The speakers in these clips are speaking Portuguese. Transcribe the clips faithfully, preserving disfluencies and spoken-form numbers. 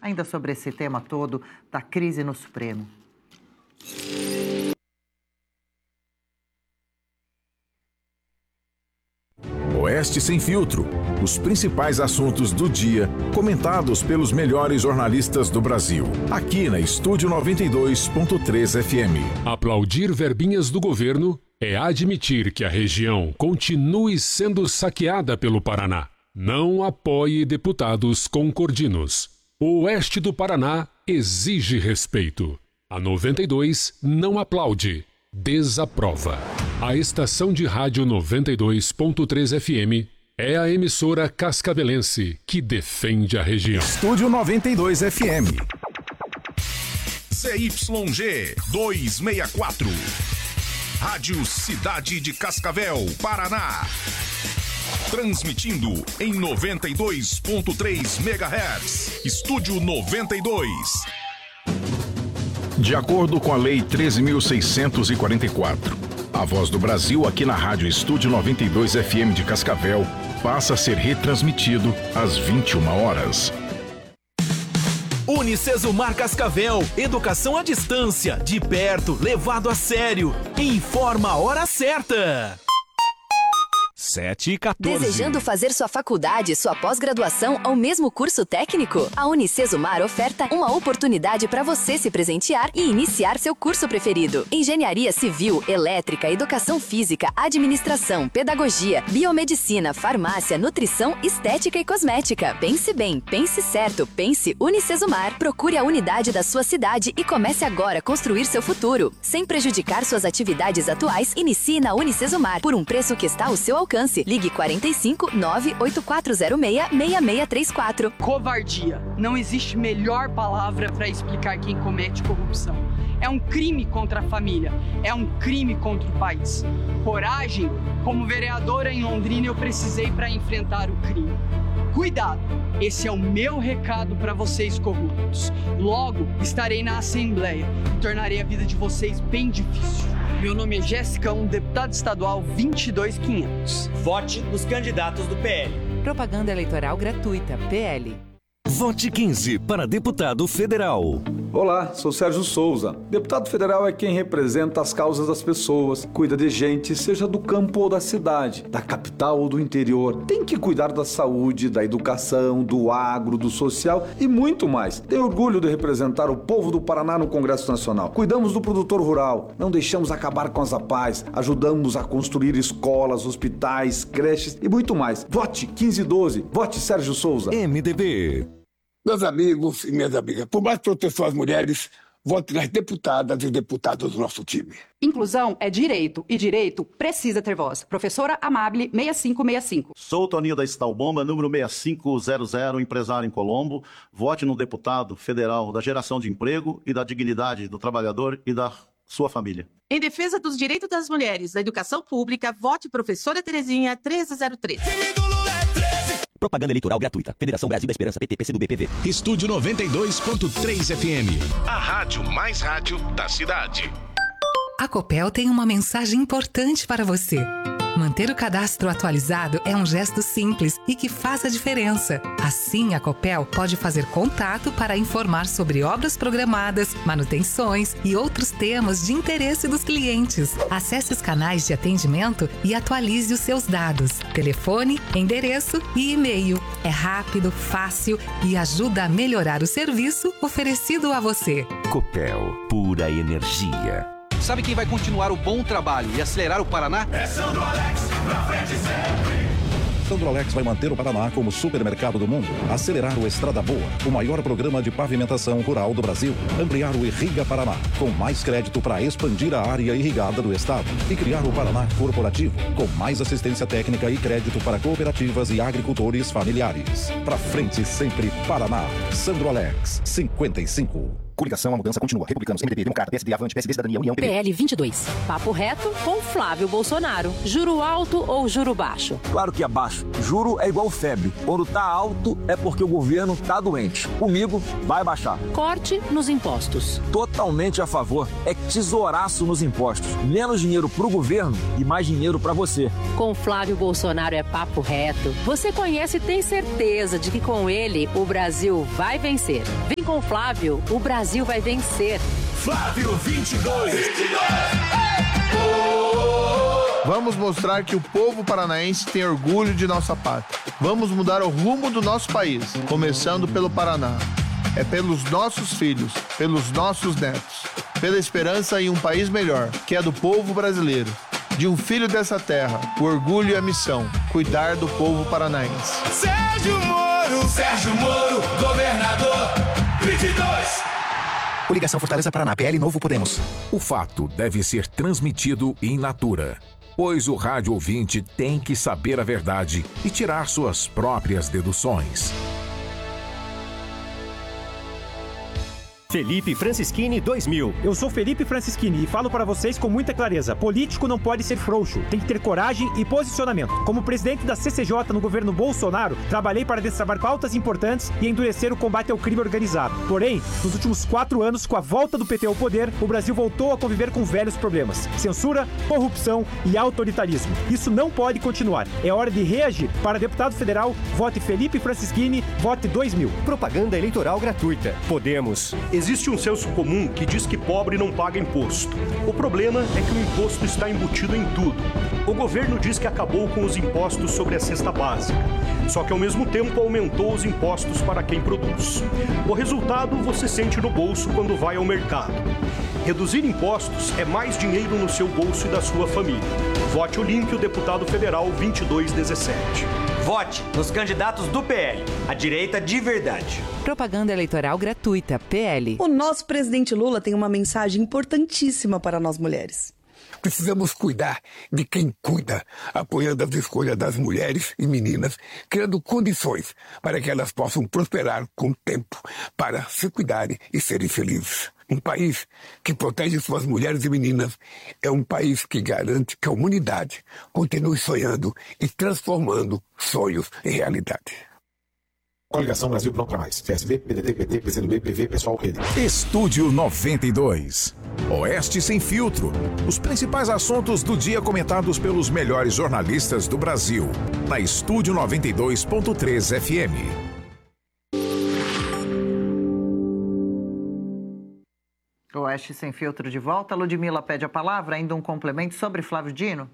Ainda sobre esse tema todo da crise no Supremo. Oeste Sem Filtro. Os principais assuntos do dia, comentados pelos melhores jornalistas do Brasil. Aqui na Estúdio noventa e dois ponto três F M. Aplaudir verbinhas do governo é admitir que a região continue sendo saqueada pelo Paraná. Não apoie deputados concordinos. O Oeste do Paraná exige respeito. A noventa e dois não aplaude, desaprova. A estação de rádio noventa e dois ponto três F M é a emissora cascavelense que defende a região. Estúdio noventa e dois F M. C Y G duzentos e sessenta e quatro. Rádio Cidade de Cascavel, Paraná. Transmitindo em noventa e dois ponto três megahertz. Estúdio noventa e dois. De acordo com a Lei treze mil seiscentos e quarenta e quatro, a Voz do Brasil aqui na Rádio Estúdio noventa e dois F M de Cascavel passa a ser retransmitido às vinte e uma horas. Unicesumar Cascavel, educação à distância, de perto, levado a sério. Informa a hora certa. sete e quatorze. Desejando fazer sua faculdade, sua pós-graduação ou mesmo curso técnico? A Unicesumar oferta uma oportunidade para você se presentear e iniciar seu curso preferido. Engenharia Civil, Elétrica, Educação Física, Administração, Pedagogia, Biomedicina, Farmácia, Nutrição, Estética e Cosmética. Pense bem, pense certo, pense Unicesumar. Procure a unidade da sua cidade e comece agora a construir seu futuro. Sem prejudicar suas atividades atuais, inicie na Unicesumar por um preço que está ao seu alcance. Ligue quarenta e cinco, nove oito quatro zero seis, seis seis três quatro. Covardia. Não existe melhor palavra para explicar quem comete corrupção. É um crime contra a família. É um crime contra o país. Coragem. Como vereadora em Londrina, eu precisei para enfrentar o crime. Cuidado. Esse é o meu recado para vocês corruptos. Logo, estarei na Assembleia e tornarei a vida de vocês bem difícil. Meu nome é Jéssica, um deputado estadual vinte e dois mil e quinhentos. Vote nos candidatos do P L. Propaganda eleitoral gratuita, P L. Vote quinze para deputado federal. Olá, sou Sérgio Souza. Deputado federal é quem representa as causas das pessoas, cuida de gente, seja do campo ou da cidade, da capital ou do interior. Tem que cuidar da saúde, da educação, do agro, do social e muito mais. Tenho orgulho de representar o povo do Paraná no Congresso Nacional. Cuidamos do produtor rural, não deixamos acabar com as APAES, ajudamos a construir escolas, hospitais, creches e muito mais. Vote quinze doze, vote Sérgio Souza. M D B. Meus amigos e minhas amigas, por mais proteção às mulheres, vote nas deputadas e deputados do nosso time. Inclusão é direito, e direito precisa ter voz. Professora Amable, seis cinco seis cinco. Sou o Toninho da Estalbomba, número seis cinco zero zero, empresário em Colombo. Vote no deputado federal da geração de emprego e da dignidade do trabalhador e da sua família. Em defesa dos direitos das mulheres, da educação pública, vote professora Terezinha treze zero três. Propaganda eleitoral gratuita. Federação Brasil da Esperança, P T, P C do B, P V. Estúdio noventa e dois ponto três F M. A rádio mais rádio da cidade. A Copel tem uma mensagem importante para você. Manter o cadastro atualizado é um gesto simples e que faz a diferença. Assim, a Copel pode fazer contato para informar sobre obras programadas, manutenções e outros temas de interesse dos clientes. Acesse os canais de atendimento e atualize os seus dados. Telefone, endereço e e-mail. É rápido, fácil e ajuda a melhorar o serviço oferecido a você. Copel, pura energia. Sabe quem vai continuar o bom trabalho e acelerar o Paraná? É Sandro Alex, pra frente sempre. Sandro Alex vai manter o Paraná como supermercado do mundo, acelerar o Estrada Boa, o maior programa de pavimentação rural do Brasil, ampliar o Irriga Paraná, com mais crédito para expandir a área irrigada do estado e criar o Paraná Corporativo, com mais assistência técnica e crédito para cooperativas e agricultores familiares. Pra frente sempre, Paraná. Sandro Alex, cinquenta e cinco. Coligação, a mudança continua. Republicanos, M D B, Democrata, P S D, Avante, P S D, Cidadania, União, P L vinte e dois. Papo reto com Flávio Bolsonaro. Juro alto ou juro baixo? Claro que é baixo. Juro é igual febre. Quando tá alto é porque o governo tá doente. Comigo, vai baixar. Corte nos impostos. Totalmente a favor. É tesouraço nos impostos. Menos dinheiro pro governo e mais dinheiro pra você. Com Flávio Bolsonaro é papo reto. Você conhece e tem certeza de que com ele o Brasil vai vencer. vinte com o Flávio, o Brasil vai vencer. Flávio vinte e dois. vinte e dois. Vamos mostrar que o povo paranaense tem orgulho de nossa pátria. Vamos mudar o rumo do nosso país, começando pelo Paraná. É pelos nossos filhos, pelos nossos netos, pela esperança em um país melhor, que é do povo brasileiro. De um filho dessa terra, o orgulho e a missão, cuidar do povo paranaense. Sérgio Moro, Sérgio Moro, governador, vinte e dois. Coligação Fortaleza Paraná, P L Novo Podemos. O fato deve ser transmitido in natura, pois o rádio ouvinte tem que saber a verdade e tirar suas próprias deduções. Felipe Francischini dois mil. Eu sou Felipe Francischini e falo para vocês com muita clareza. Político não pode ser frouxo, tem que ter coragem e posicionamento. Como presidente da C C J no governo Bolsonaro, trabalhei para destravar pautas importantes e endurecer o combate ao crime organizado. Porém, nos últimos quatro anos, com a volta do P T ao poder, o Brasil voltou a conviver com velhos problemas: censura, corrupção e autoritarismo. Isso não pode continuar. É hora de reagir. Para deputado federal, vote Felipe Francischini, vote dois mil. Propaganda eleitoral gratuita. Podemos. Existe um senso comum que diz que pobre não paga imposto. O problema é que o imposto está embutido em tudo. O governo diz que acabou com os impostos sobre a cesta básica, só que ao mesmo tempo aumentou os impostos para quem produz. O resultado você sente no bolso quando vai ao mercado. Reduzir impostos é mais dinheiro no seu bolso e da sua família. Vote Olímpio, deputado federal vinte e dois dezessete. Vote nos candidatos do P L, a direita de verdade. Propaganda eleitoral gratuita, P L. O nosso presidente Lula tem uma mensagem importantíssima para nós mulheres. Precisamos cuidar de quem cuida, apoiando as escolhas das mulheres e meninas, criando condições para que elas possam prosperar com o tempo, para se cuidarem e serem felizes. Um país que protege suas mulheres e meninas é um país que garante que a humanidade continue sonhando e transformando sonhos em realidade. Coligação Brasil Pronto para Mais. P S B, P D T, P T, P C do B, P V, Pessoal, Rede. Estúdio noventa e dois. Oeste Sem Filtro. Os principais assuntos do dia comentados pelos melhores jornalistas do Brasil. Na Estúdio noventa e dois ponto três F M. Oeste Sem Filtro de volta. Ludmila pede a palavra. Ainda um complemento sobre Flávio Dino?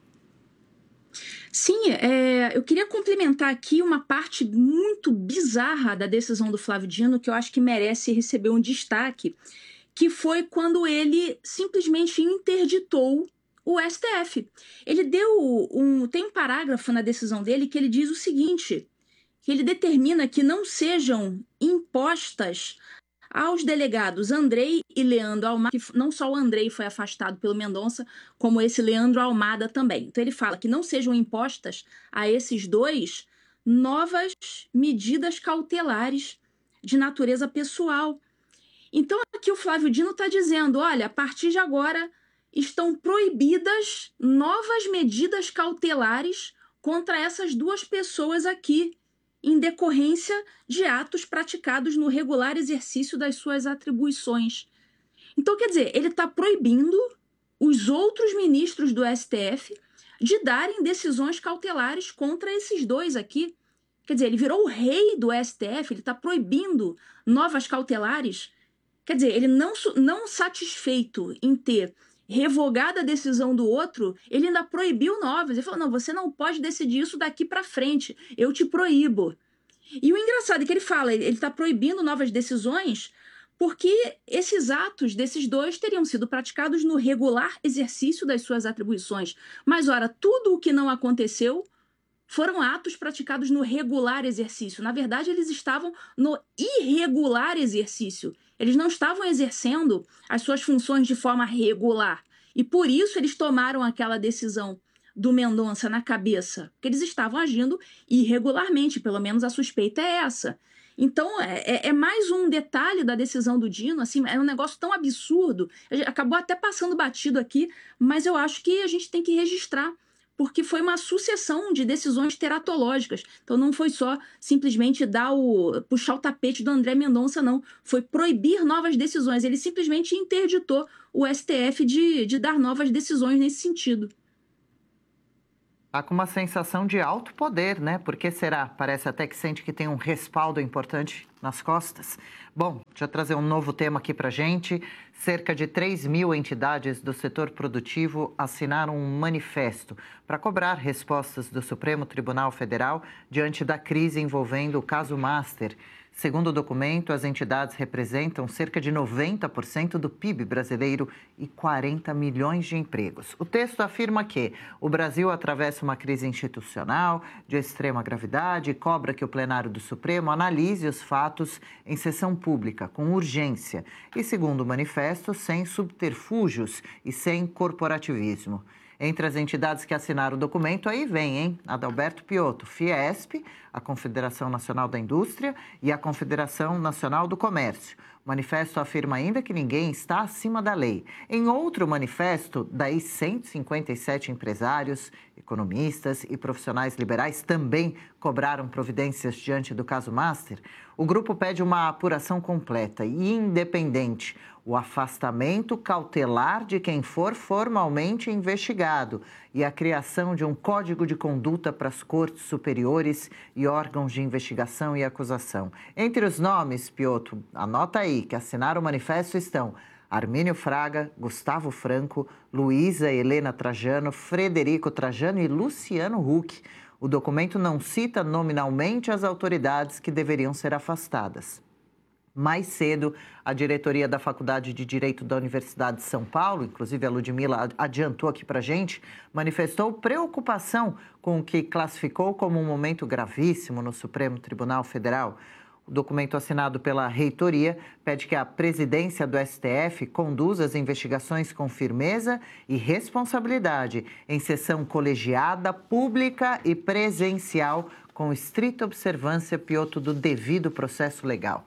Sim, é, eu queria complementar aqui uma parte muito bizarra da decisão do Flávio Dino, que eu acho que merece receber um destaque, que foi quando ele simplesmente interditou o S T F. Ele deu um... Tem um parágrafo na decisão dele que ele diz o seguinte, que ele determina que não sejam impostas aos delegados Andrei e Leandro Almada, que não só o Andrei foi afastado pelo Mendonça, como esse Leandro Almada também. Então ele fala que não sejam impostas a esses dois novas medidas cautelares de natureza pessoal. Então aqui o Flávio Dino está dizendo, olha, a partir de agora estão proibidas novas medidas cautelares contra essas duas pessoas aqui, em decorrência de atos praticados no regular exercício das suas atribuições. Então, quer dizer, ele está proibindo os outros ministros do S T F de darem decisões cautelares contra esses dois aqui. Quer dizer, ele virou o rei do S T F, ele está proibindo novas cautelares. Quer dizer, ele não, não satisfeito em ter revogado a decisão do outro, ele ainda proibiu novas. Ele falou, não, você não pode decidir isso daqui para frente, eu te proíbo. E o engraçado é que ele fala, ele está proibindo novas decisões porque esses atos desses dois teriam sido praticados no regular exercício das suas atribuições. Mas, ora, tudo o que não aconteceu foram atos praticados no regular exercício. Na verdade, eles estavam no irregular exercício. Eles não estavam exercendo as suas funções de forma regular. E por isso eles tomaram aquela decisão do Mendonça na cabeça, porque eles estavam agindo irregularmente, pelo menos a suspeita é essa. Então, é, é mais um detalhe da decisão do Dino, assim, é um negócio tão absurdo, acabou até passando batido aqui, mas eu acho que a gente tem que registrar, porque foi uma sucessão de decisões teratológicas. Então não foi só simplesmente dar o, puxar o tapete do André Mendonça, não. Foi proibir novas decisões. Ele simplesmente interditou o S T F de, de dar novas decisões nesse sentido. Está com uma sensação de alto poder, né? Por que será? Parece até que sente que tem um respaldo importante nas costas. Bom, Deixa eu trazer um novo tema aqui para a gente. Cerca de três mil entidades do setor produtivo assinaram um manifesto para cobrar respostas do Supremo Tribunal Federal diante da crise envolvendo o caso Master. Segundo o documento, as entidades representam cerca de noventa por cento do P I B brasileiro e quarenta milhões de empregos. O texto afirma que o Brasil atravessa uma crise institucional de extrema gravidade e cobra que o plenário do Supremo analise os fatos em sessão pública, com urgência e, segundo o manifesto, sem subterfúgios e sem corporativismo. Entre as entidades que assinaram o documento, aí vem, hein? Adalberto Piotto, Fiesp, a Confederação Nacional da Indústria e a Confederação Nacional do Comércio. O manifesto afirma ainda que ninguém está acima da lei. Em outro manifesto, daí cento e cinquenta e sete empresários, economistas e profissionais liberais também cobraram providências diante do caso Master. O grupo pede uma apuração completa e independente, o afastamento cautelar de quem for formalmente investigado e a criação de um código de conduta para as cortes superiores e órgãos de investigação e acusação. Entre os nomes, Piotto, anota aí, que assinaram o manifesto estão Armínio Fraga, Gustavo Franco, Luísa Helena Trajano, Frederico Trajano e Luciano Huck. O documento não cita nominalmente as autoridades que deveriam ser afastadas. Mais cedo, a diretoria da Faculdade de Direito da Universidade de São Paulo, inclusive a Ludmila adiantou aqui para a gente, manifestou preocupação com o que classificou como um momento gravíssimo no Supremo Tribunal Federal. O documento assinado pela reitoria pede que a presidência do S T F conduza as investigações com firmeza e responsabilidade, em sessão colegiada, pública e presencial, com estrita observância, Piotto, do devido processo legal.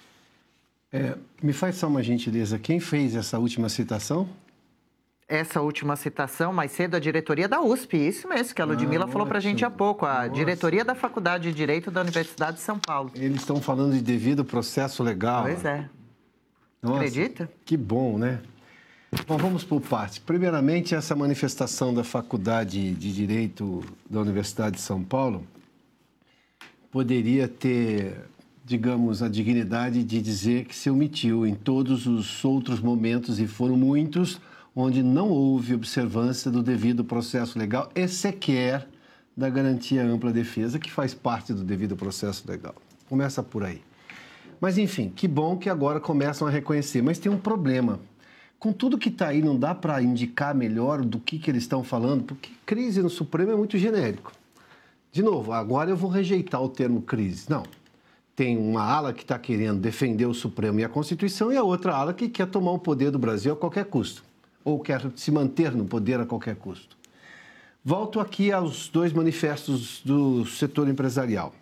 É, me faz só uma gentileza, quem fez essa última citação? Essa última citação, mais cedo, a diretoria da U S P, isso mesmo, que a Ludmila ah, falou para a gente há pouco, a Nossa. diretoria da Faculdade de Direito da Universidade de São Paulo. Eles estão falando de devido processo legal. Pois é. Nossa, acredita? Que bom, né? Bom, vamos por partes. Primeiramente, essa manifestação da Faculdade de Direito da Universidade de São Paulo poderia ter, digamos, a dignidade de dizer que se omitiu em todos os outros momentos, e foram muitos, onde não houve observância do devido processo legal e sequer da garantia ampla defesa, que faz parte do devido processo legal. Começa por aí. Mas, enfim, que bom que agora começam a reconhecer. Mas tem um problema. Com tudo que está aí, não dá para indicar melhor do que, que eles estão falando, porque crise no Supremo é muito genérico. De novo, agora eu vou rejeitar o termo crise. Não. Tem uma ala que está querendo defender o Supremo e a Constituição e a outra ala que quer tomar o poder do Brasil a qualquer custo, ou quer se manter no poder a qualquer custo. Volto aqui aos dois manifestos do setor empresarial.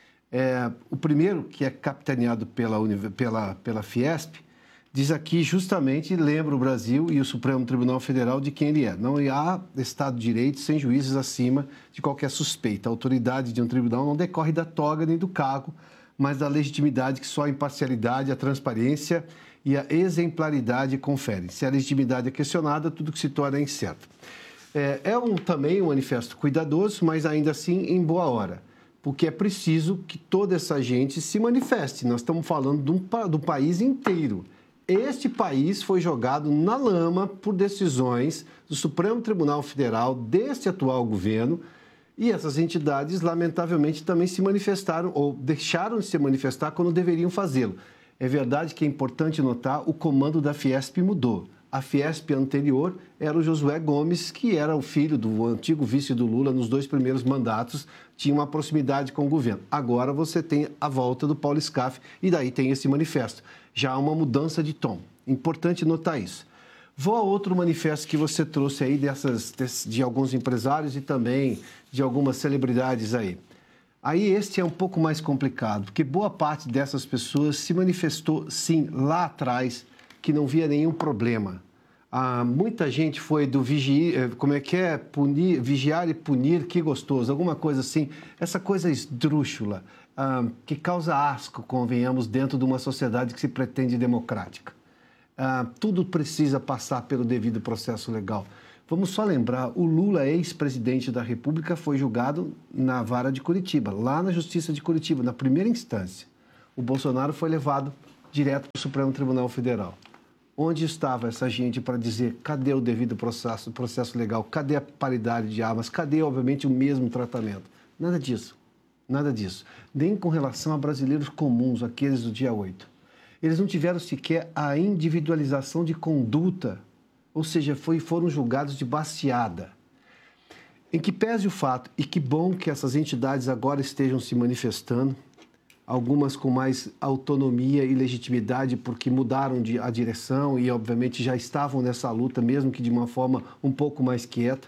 É, o primeiro, que é capitaneado pela, pela, pela Fiesp, diz aqui justamente, lembra o Brasil e o Supremo Tribunal Federal de quem ele é. Não há Estado de Direito sem juízes acima de qualquer suspeita. A autoridade de um tribunal não decorre da toga nem do cargo, mas da legitimidade que só a imparcialidade, a transparência e a exemplaridade conferem. Se a legitimidade é questionada, tudo que se torna é incerto. É, é um, também um manifesto cuidadoso, mas ainda assim em boa hora, porque é preciso que toda essa gente se manifeste. Nós estamos falando de um, do país inteiro. Este país foi jogado na lama por decisões do Supremo Tribunal Federal, deste atual governo, e essas entidades, lamentavelmente, também se manifestaram ou deixaram de se manifestar quando deveriam fazê-lo. É verdade que é importante notar, o comando da Fiesp mudou. A Fiesp anterior era o Josué Gomes, que era o filho do antigo vice do Lula nos dois primeiros mandatos, tinha uma proximidade com o governo. Agora você tem a volta do Paulo Scaff e daí tem esse manifesto. Já há uma mudança de tom. Importante notar isso. Vou a outro manifesto que você trouxe aí dessas, de alguns empresários e também de algumas celebridades aí. Aí este é um pouco mais complicado, porque boa parte dessas pessoas se manifestou, sim, lá atrás, que não via nenhum problema. Ah, muita gente foi do vigiar, como é que é, punir, vigiar e punir, que gostoso, alguma coisa assim. Essa coisa esdrúxula, ah, que causa asco, convenhamos, dentro de uma sociedade que se pretende democrática. Ah, tudo precisa passar pelo devido processo legal. Vamos só lembrar, o Lula, ex-presidente da República, foi julgado na vara de Curitiba, lá na Justiça de Curitiba, na primeira instância. O Bolsonaro foi levado direto para o Supremo Tribunal Federal. Onde estava essa gente para dizer cadê o devido processo, processo legal, cadê a paridade de armas, cadê, obviamente, o mesmo tratamento? Nada disso, nada disso. Nem com relação a brasileiros comuns, aqueles do dia oito. Eles não tiveram sequer a individualização de conduta, ou seja, foi, foram julgados de baseada. Em que pese o fato, e que bom que essas entidades agora estejam se manifestando, algumas com mais autonomia e legitimidade, porque mudaram de, a direção e, obviamente, já estavam nessa luta, mesmo que de uma forma um pouco mais quieta.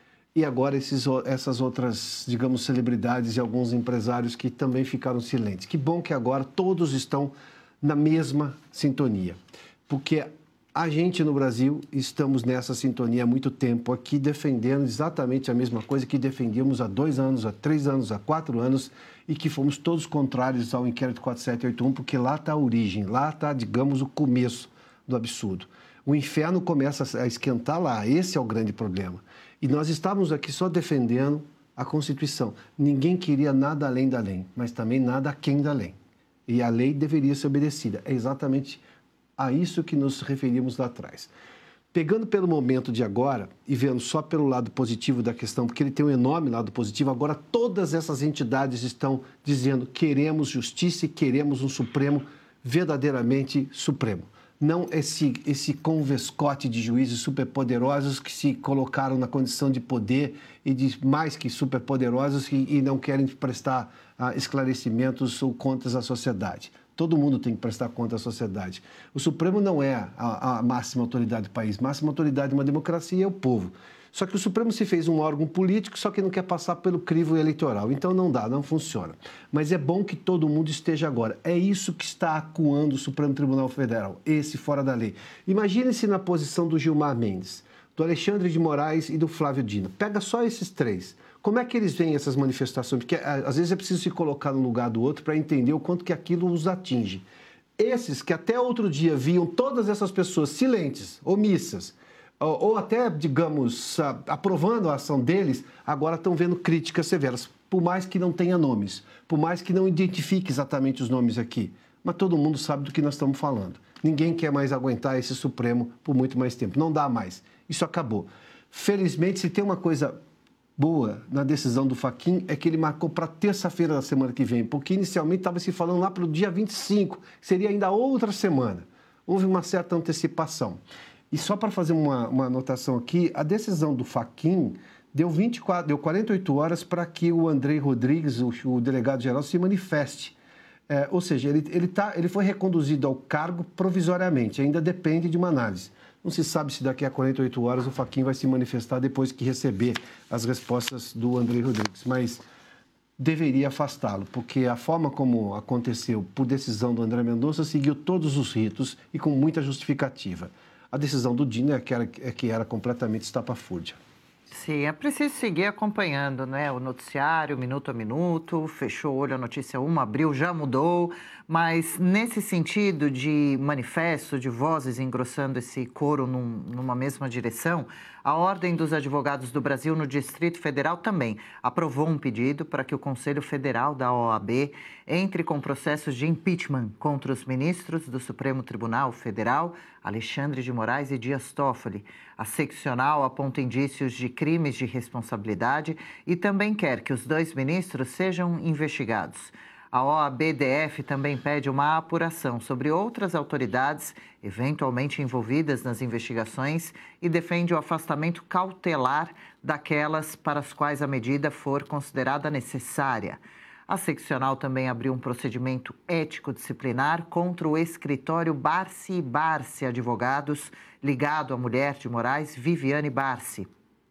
E agora esses, essas outras, digamos, celebridades e alguns empresários que também ficaram silentes. Que bom que agora todos estão na mesma sintonia, porque a gente no Brasil estamos nessa sintonia há muito tempo aqui, defendendo exatamente a mesma coisa que defendíamos há dois anos, há três anos, há quatro anos, e que fomos todos contrários ao inquérito quatro sete oito um, porque lá está a origem, lá está, digamos, o começo do absurdo. O inferno começa a esquentar lá, esse é o grande problema. E nós estávamos aqui só defendendo a Constituição. Ninguém queria nada além da lei, mas também nada aquém da lei. E a lei deveria ser obedecida. É exatamente a isso que nos referimos lá atrás. Pegando pelo momento de agora e vendo só pelo lado positivo da questão, porque ele tem um enorme lado positivo, agora todas essas entidades estão dizendo queremos justiça e queremos um Supremo verdadeiramente supremo. Não esse, esse convescote de juízes superpoderosos que se colocaram na condição de poder e de mais que superpoderosos e, e não querem prestar uh, esclarecimentos ou contas à sociedade. Todo mundo tem que prestar conta à sociedade. O Supremo não é a, a máxima autoridade do país. Máxima autoridade de uma democracia é o povo. Só que o Supremo se fez um órgão político, só que não quer passar pelo crivo eleitoral. Então não dá, não funciona. Mas é bom que todo mundo esteja agora. É isso que está acuando o Supremo Tribunal Federal, esse fora da lei. Imagine-se na posição do Gilmar Mendes, do Alexandre de Moraes e do Flávio Dino. Pega só esses três. Como é que eles veem essas manifestações? Porque às vezes é preciso se colocar no lugar do outro para entender o quanto que aquilo os atinge. Esses que até outro dia viam todas essas pessoas silentes, omissas, ou, ou até, digamos, aprovando a ação deles, agora estão vendo críticas severas, por mais que não tenha nomes, por mais que não identifique exatamente os nomes aqui. Mas todo mundo sabe do que nós estamos falando. Ninguém quer mais aguentar esse Supremo por muito mais tempo. Não dá mais. Isso acabou. Felizmente, se tem uma coisa boa na decisão do Fachin é que ele marcou para terça-feira da semana que vem, porque inicialmente estava se falando lá para o dia vinte e cinco, que seria ainda outra semana. Houve uma certa antecipação. E só para fazer uma, uma anotação aqui, a decisão do Fachin deu, vinte e quatro, deu quarenta e oito horas para que o Andrei Rodrigues, o, o delegado-geral, se manifeste. É, ou seja, ele, ele, tá, ele foi reconduzido ao cargo provisoriamente, ainda depende de uma análise. Não se sabe se daqui a quarenta e oito horas o Fachin vai se manifestar depois que receber as respostas do Andrei Rodrigues, mas deveria afastá-lo, porque a forma como aconteceu por decisão do André Mendonça seguiu todos os ritos e com muita justificativa. A decisão do Dino é que era, é que era completamente estapafúrdia. Sim, é preciso seguir acompanhando, né? O noticiário, minuto a minuto, fechou o olho, a notícia uma, abriu, já mudou, mas nesse sentido de manifesto, de vozes engrossando esse coro num, numa mesma direção, a Ordem dos Advogados do Brasil no Distrito Federal também aprovou um pedido para que o Conselho Federal da O A B entre com processos de impeachment contra os ministros do Supremo Tribunal Federal, Alexandre de Moraes e Dias Toffoli. A seccional aponta indícios de crimes de responsabilidade e também quer que os dois ministros sejam investigados. A O A B D F também pede uma apuração sobre outras autoridades eventualmente envolvidas nas investigações e defende o afastamento cautelar daquelas para as quais a medida for considerada necessária. A seccional também abriu um procedimento ético-disciplinar contra o escritório Barsi e Barsi Advogados, ligado à mulher de Moraes, Viviane Barsi.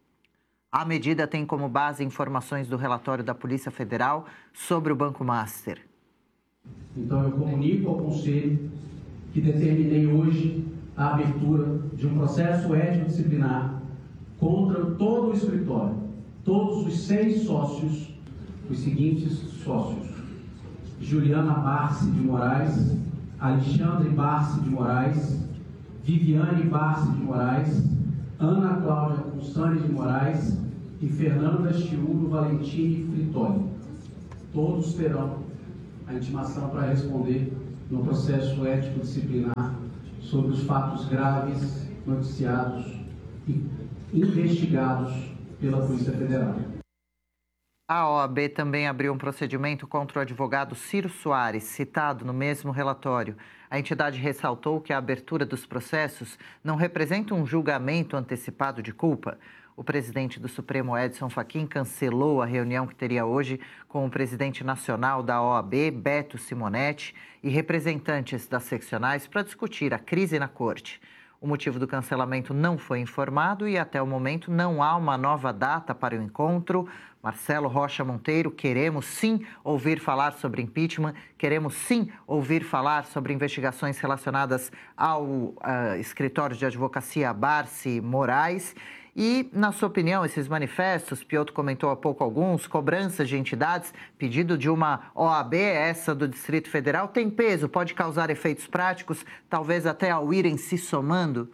A medida tem como base informações do relatório da Polícia Federal sobre o Banco Master. Então, eu comunico ao Conselho que determinei hoje a abertura de um processo ético-disciplinar contra todo o escritório, todos os seis sócios, os seguintes sócios: Juliana Barsi de Moraes, Alexandre Barsi de Moraes, Viviane Barsi de Moraes, Ana Cláudia Constânia de Moraes e Fernanda Chiuro Valentini Fritori. Todos terão a intimação para responder no processo ético-disciplinar sobre os fatos graves noticiados e investigados pela Polícia Federal. A O A B também abriu um procedimento contra o advogado Ciro Soares, citado no mesmo relatório. A entidade ressaltou que a abertura dos processos não representa um julgamento antecipado de culpa. O presidente do Supremo, Edson Fachin, cancelou a reunião que teria hoje com o presidente nacional da O A B, Beto Simonetti, e representantes das seccionais para discutir a crise na corte. O motivo do cancelamento não foi informado e, até o momento, não há uma nova data para o encontro. Marcelo Rocha Monteiro, queremos sim ouvir falar sobre impeachment, queremos sim ouvir falar sobre investigações relacionadas ao uh, escritório de advocacia Barsi Moraes. E, na sua opinião, esses manifestos, Piotr comentou há pouco alguns, cobranças de entidades, pedido de uma O A B, essa do Distrito Federal, tem peso, pode causar efeitos práticos, talvez até ao irem se somando?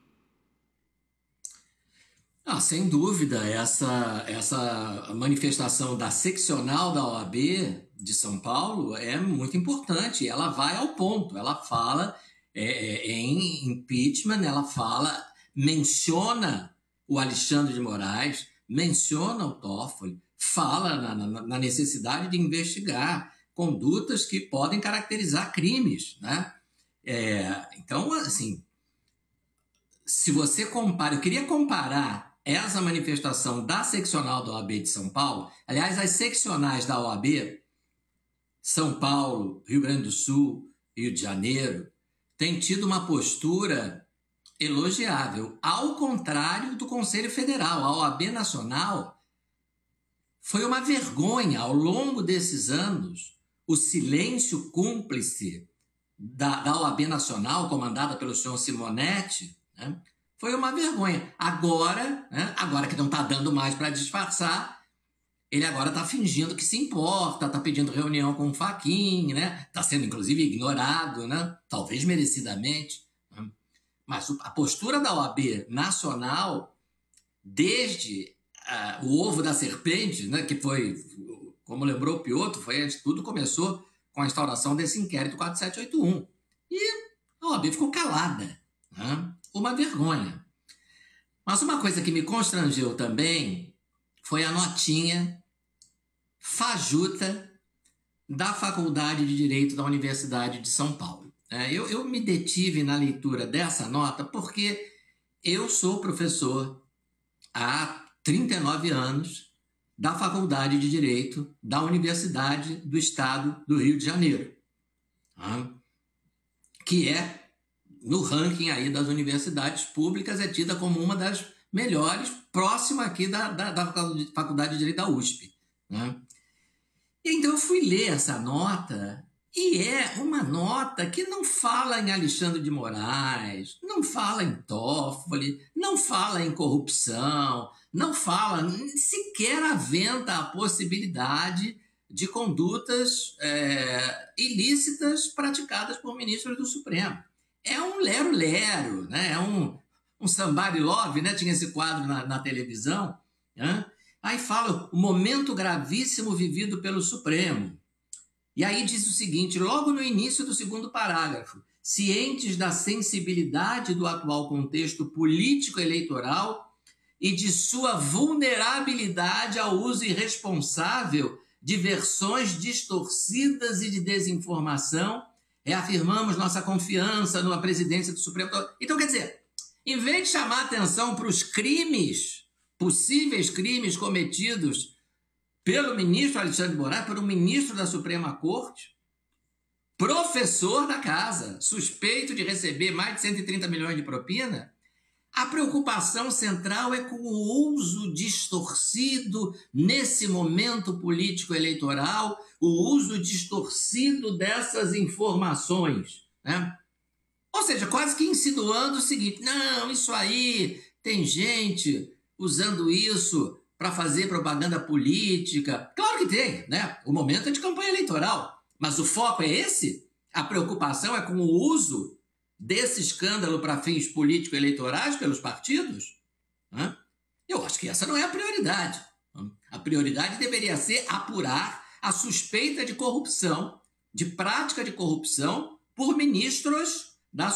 Ah, sem dúvida, essa, essa manifestação da seccional da O A B de São Paulo é muito importante, ela vai ao ponto, ela fala é, em impeachment, ela fala, menciona o Alexandre de Moraes, menciona o Toffoli, fala na, na, na necessidade de investigar condutas que podem caracterizar crimes, né? É, então, assim, se você compara, eu queria comparar essa manifestação da seccional da O A B de São Paulo, aliás, as seccionais da O A B, São Paulo, Rio Grande do Sul, Rio de Janeiro, têm tido uma postura elogiável, ao contrário do Conselho Federal. A O A B Nacional foi uma vergonha ao longo desses anos. O silêncio cúmplice da, da O A B Nacional, comandada pelo senhor Simonetti, né, foi uma vergonha. Agora, né, agora que não está dando mais para disfarçar, ele agora está fingindo que se importa, está pedindo reunião com o Fachin, né, está sendo inclusive ignorado, né, talvez merecidamente. Mas a postura da O A B nacional, desde uh, o ovo da serpente, né, que foi, como lembrou o Piotr, foi, tudo começou com a instauração desse inquérito quatro sete oito um. E a O A B ficou calada. Né? Uma vergonha. Mas uma coisa que me constrangeu também foi a notinha fajuta da Faculdade de Direito da Universidade de São Paulo. Eu, eu me detive na leitura dessa nota porque eu sou professor há trinta e nove anos da Faculdade de Direito da Universidade do Estado do Rio de Janeiro, que é, no ranking aí das universidades públicas, é tida como uma das melhores, próxima aqui da, da, da Faculdade de Direito da U S P. E então eu fui ler essa nota. E é uma nota que não fala em Alexandre de Moraes, não fala em Toffoli, não fala em corrupção, não fala, sequer aventa a possibilidade de condutas é, ilícitas praticadas por ministros do Supremo. É um lero-lero, né? É um, um somebody love, né? Tinha esse quadro na, na televisão. Né? Aí fala o momento gravíssimo vivido pelo Supremo. E aí diz o seguinte, logo no início do segundo parágrafo, cientes da sensibilidade do atual contexto político-eleitoral e de sua vulnerabilidade ao uso irresponsável de versões distorcidas e de desinformação, reafirmamos nossa confiança numa presidência do Supremo. Então, quer dizer, em vez de chamar atenção para os crimes, possíveis crimes cometidos pelo ministro Alexandre de Moraes, por um ministro da Suprema Corte, professor da casa, suspeito de receber mais de cento e trinta milhões de propina, a preocupação central é com o uso distorcido nesse momento político-eleitoral, o uso distorcido dessas informações, né? Ou seja, quase que insinuando o seguinte, não, isso aí, tem gente usando isso para fazer propaganda política. Claro que tem, né? O momento é de campanha eleitoral. Mas o foco é esse? A preocupação é com o uso desse escândalo para fins político-eleitorais pelos partidos? Eu acho que essa não é a prioridade. A prioridade deveria ser apurar a suspeita de corrupção, de prática de corrupção por ministros